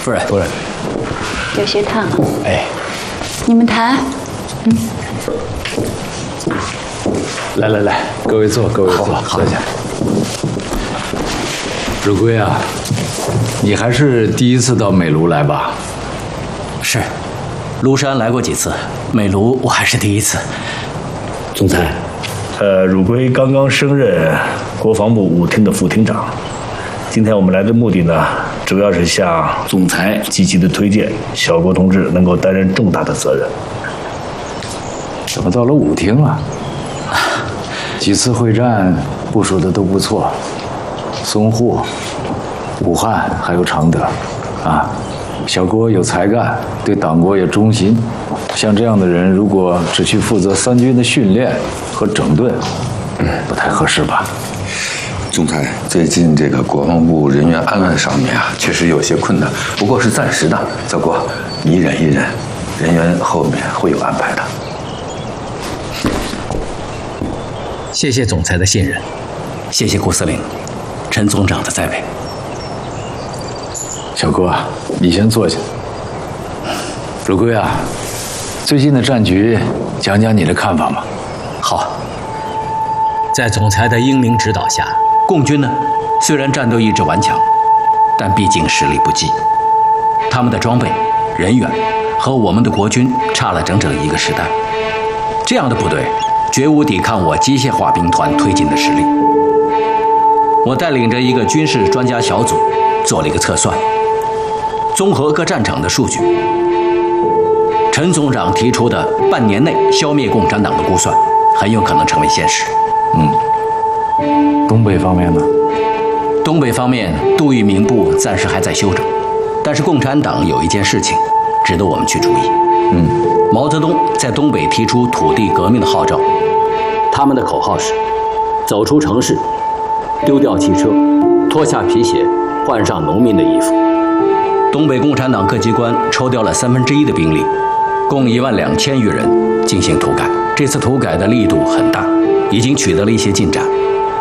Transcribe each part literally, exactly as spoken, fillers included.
夫人， 夫人， 有些烫。 哎， 你们谈。嗯。 来来来，各位坐，各位坐，坐下。汝归啊，你还是第一次到美庐来吧？ 是，庐山来过几次，美庐我还是第一次。 总裁，呃，汝归刚刚升任国防部武厅的副厅长。今天我们来的目的呢，主要是向总裁积极的推荐小郭同志能够担任重大的责任。 怎么到了武厅了？几次会战部署的都不错，淞沪、武汉还有常德，啊，小郭有才干，对党国也忠心。像这样的人，如果只去负责三军的训练和整顿，不太合适吧？ 总裁，最近这个国防部人员安排上面啊，确实有些困难，不过是暂时的。小郭，你忍一忍，人员后面会有安排的。 谢谢总裁的信任，谢谢顾司令、陈总长的栽培。 小郭，你先坐下。汝归啊，最近的战局，讲讲你的看法嘛。 好，在总裁的英明指导下，共军呢，虽然战斗意志顽强，但毕竟实力不济，他们的装备、人员和我们的国军差了整整一个时代。这样的部队，绝无抵抗我机械化兵团推进的实力。我带领着一个军事专家小组做了一个测算，综合各战场的数据，陈总长提出的半年内消灭共产党的估算，很有可能成为现实。 嗯，东北方面呢？ 东北方面，杜聿明部暂时还在休整，但是共产党有一件事情值得我们去注意。 嗯， 毛泽东在东北提出土地革命的号召，他们的口号是：走出城市，丢掉汽车，脱下皮鞋，换上农民的衣服。东北共产党各机关抽调了三分之一的兵力，共一万两千余人进行土改。这次土改的力度很大，已经取得了一些进展。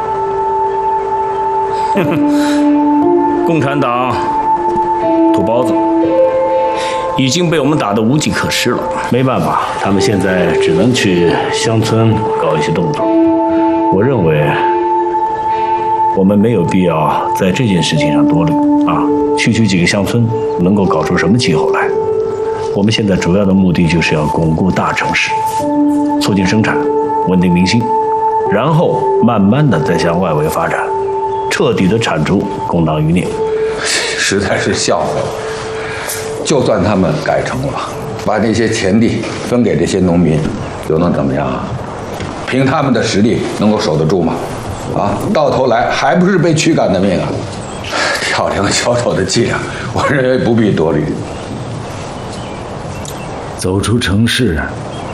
共产党土包子已经被我们打得无计可施了，没办法，他们现在只能去乡村搞一些动作。我认为我们没有必要在这件事情上多虑啊，区区几个乡村能够搞出什么气候来？我们现在主要的目的就是要巩固大城市，促进生产，稳定民心，然后慢慢的再向外围发展，彻底的铲除工党余孽。 实在是笑话。就算他们改成了，把那些田地分给这些农民，又能怎么样啊？凭他们的实力能够守得住吗？啊，到头来还不是被驱赶的命啊！挑两小丑的伎俩，我认为不必多虑。 走出城市，